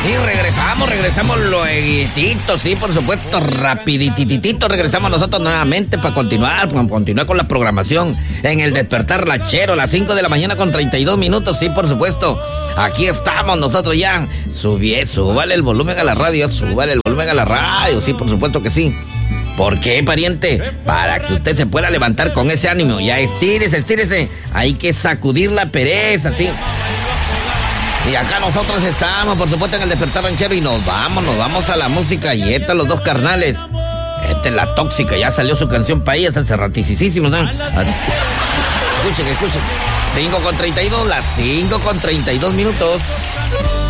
Y regresamos lueguitito, sí, por supuesto, rapidititito, regresamos nosotros nuevamente para continuar con la programación en el Despertar Lachero, a las 5 de la mañana con 32 minutos, sí, por supuesto, aquí estamos nosotros ya, súbale el volumen a la radio, sí, por supuesto que sí. ¿Por qué, pariente? Para que usted se pueda levantar con ese ánimo, ya estírese, hay que sacudir la pereza, sí. Y acá nosotros estamos, por supuesto, en el Despertar Ranchero y nos vamos a la música. Y esta, los dos carnales. Esta es la tóxica, ya salió su canción para ellas hace raticísimo, ¿no? Escuchen. 5:32, las 5:32 minutos.